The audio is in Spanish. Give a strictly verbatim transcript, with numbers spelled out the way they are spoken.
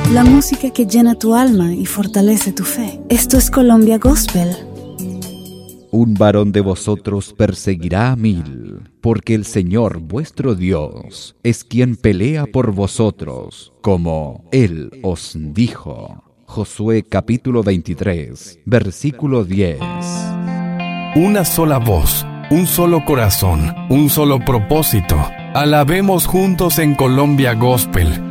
La música que llena tu alma y fortalece tu fe. Esto es Colombia Gospel. Un varón de vosotros perseguirá a mil, porque el Señor vuestro Dios es quien pelea por vosotros, como Él os dijo. Josué capítulo veintitrés, versículo diez. Una sola voz, un solo corazón, un solo propósito. Alabemos juntos en Colombia Gospel.